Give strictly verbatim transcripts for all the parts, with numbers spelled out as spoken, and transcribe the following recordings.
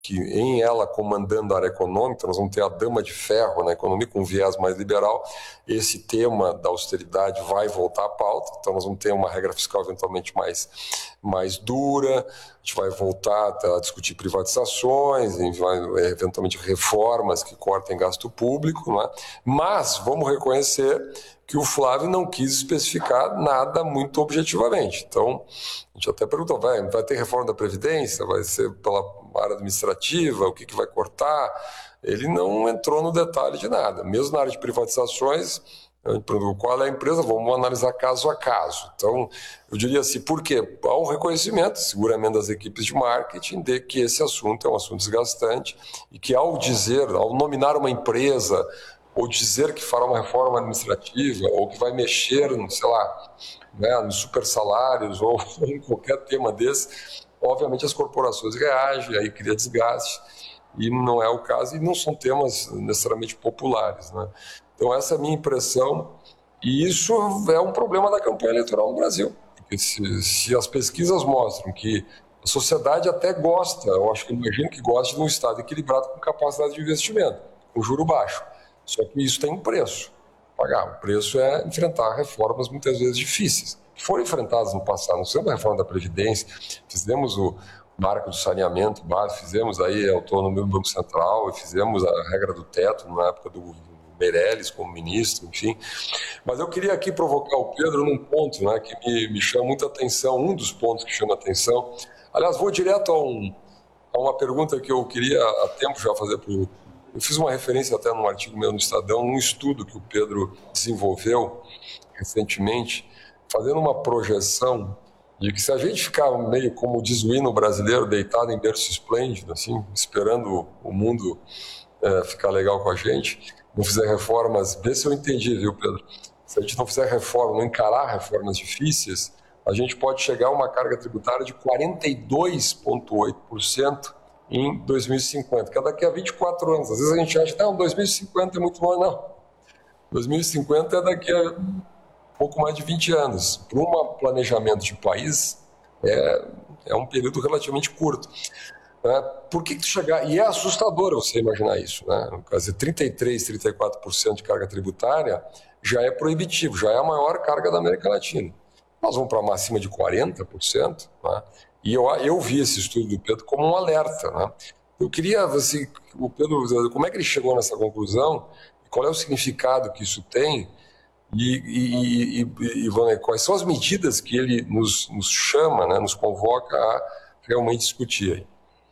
que em ela comandando a área econômica, nós vamos ter a dama de ferro na economia com um viés mais liberal, esse tema da austeridade vai voltar à pauta, então nós vamos ter uma regra fiscal eventualmente mais, mais dura, a gente vai voltar a discutir privatizações, vai, eventualmente reformas que cortem gasto público, não é? Mas vamos reconhecer que o Flávio não quis especificar nada muito objetivamente. Então, a gente até perguntou, vai, vai ter reforma da Previdência? Vai ser pela área administrativa? O que, que vai cortar? Ele não entrou no detalhe de nada. Mesmo na área de privatizações, qual é a empresa? Vamos analisar caso a caso. Então, eu diria assim, por quê? Há um reconhecimento, seguramente das equipes de marketing, de que esse assunto é um assunto desgastante e que ao dizer, ao nominar uma empresa ou dizer que fará uma reforma administrativa, ou que vai mexer, sei lá, né, nos super salários, ou em qualquer tema desse, obviamente as corporações reagem, aí cria desgaste, e não é o caso, e não são temas necessariamente populares, né? Então essa é a minha impressão, e isso é um problema da campanha eleitoral no Brasil, porque se, se as pesquisas mostram que a sociedade até gosta, eu acho que imagino que gosta de um Estado equilibrado com capacidade de investimento, com juro baixo. Só que isso tem um preço, pagar. O preço é enfrentar reformas muitas vezes difíceis, que foram enfrentadas no passado. Nós fizemos a reforma da Previdência, fizemos o marco do saneamento, fizemos aí a autonomia do Banco Central, e fizemos a regra do teto na época do Meirelles como ministro, enfim. Mas eu queria aqui provocar o Pedro num ponto, né, que me, me chama muita atenção, um dos pontos que chama atenção. Aliás, vou direto a, um, a uma pergunta que eu queria há tempo já fazer para o Eu fiz uma referência até num artigo meu no Estadão, num estudo que o Pedro desenvolveu recentemente, fazendo uma projeção de que se a gente ficar meio como diz o hino brasileiro, deitado em berço esplêndido, assim, esperando o mundo é, ficar legal com a gente, não fizer reformas, vê se eu entendi, viu, Pedro? Se a gente não fizer reforma, não encarar reformas difíceis, a gente pode chegar a uma carga tributária de quarenta e dois vírgula oito por cento em dois mil e cinquenta, que é daqui a vinte e quatro anos. Às vezes a gente acha que não, dois mil e cinquenta é muito longe, não. dois mil e cinquenta é daqui a pouco mais de vinte anos. Para um planejamento de país, é, é um período relativamente curto. Né? Por que, que tu chegar... E é assustador você imaginar isso, né? Quer dizer, trinta e três, trinta e quatro por cento de carga tributária já é proibitivo, já é a maior carga da América Latina. Nós vamos para uma acima de quarenta por cento, né? E eu, eu vi esse estudo do Pedro como um alerta, né? Eu queria, assim, o Pedro, como é que ele chegou nessa conclusão? Qual é o significado que isso tem? E, e, e, e quais são as medidas que ele nos, nos chama, né, nos convoca a realmente discutir?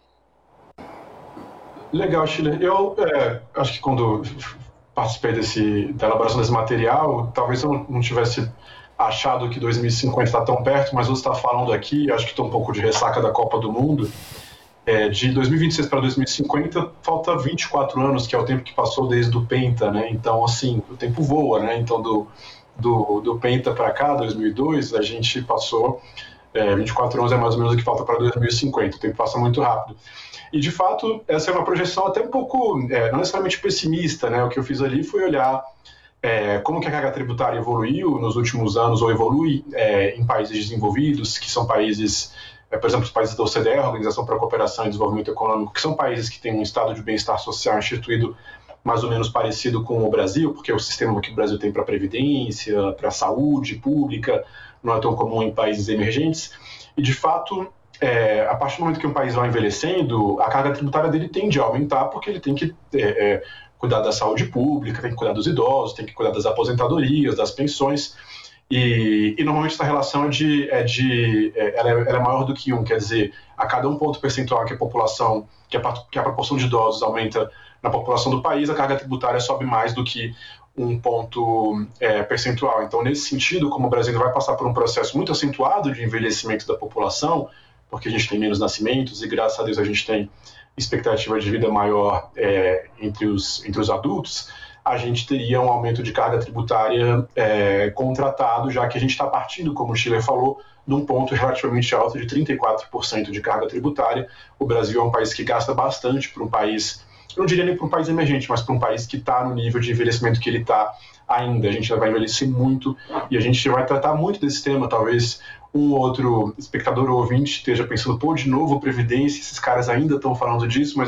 Legal, Schiller. Eu é, acho que quando participei desse, da elaboração desse material, talvez eu não tivesse achado que dois mil e cinquenta está tão perto, mas você está falando aqui, acho que estou um pouco de ressaca da Copa do Mundo, é, de dois mil e vinte e seis para dois mil e cinquenta falta vinte e quatro anos, que é o tempo que passou desde o Penta, né? Então, assim, o tempo voa, né? Então, do, do, do Penta para cá, dois mil e dois, a gente passou é, vinte e quatro anos, é mais ou menos o que falta para dois mil e cinquenta, o tempo passa muito rápido. E, de fato, essa é uma projeção até um pouco, é, não necessariamente pessimista, né? O que eu fiz ali foi olhar É, como que a carga tributária evoluiu nos últimos anos, ou evolui é, em países desenvolvidos, que são países, é, por exemplo, os países da O C D E, a Organização para a Cooperação e Desenvolvimento Econômico, que são países que têm um estado de bem-estar social instituído mais ou menos parecido com o Brasil, porque o sistema que o Brasil tem para a previdência, para a saúde pública, não é tão comum em países emergentes. E, de fato, é, a partir do momento que um país vai envelhecendo, a carga tributária dele tende a aumentar, porque ele tem que... É, é, cuidar da saúde pública, tem que cuidar dos idosos, tem que cuidar das aposentadorias, das pensões, e, e normalmente essa relação é de, é de é, ela, é, ela é maior do que um, quer dizer, a cada um ponto percentual que a população, que a, que a proporção de idosos aumenta na população do país, a carga tributária sobe mais do que um ponto é, percentual. Então, nesse sentido, como o Brasil vai passar por um processo muito acentuado de envelhecimento da população, porque a gente tem menos nascimentos e, graças a Deus, a gente tem expectativa de vida maior é, entre, os, entre os adultos, a gente teria um aumento de carga tributária é, contratado, já que a gente está partindo, como o Schiller falou, de um ponto relativamente alto de trinta e quatro por cento de carga tributária. O Brasil é um país que gasta bastante para um país, eu não diria nem para um país emergente, mas para um país que está no nível de envelhecimento que ele está ainda. A gente vai envelhecer muito e a gente vai tratar muito desse tema, talvez um outro espectador ou ouvinte esteja pensando, pô, de novo Previdência, esses caras ainda estão falando disso, mas